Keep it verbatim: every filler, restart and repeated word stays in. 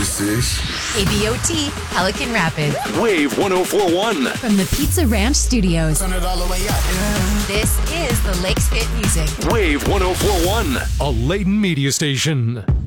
This is A B O T, Pelican Rapids. Wave one oh four one. From the Pizza Ranch Studios. Turn it all the way up. This is the Lakes Fit Music. Wave one oh four one. A Layton media station.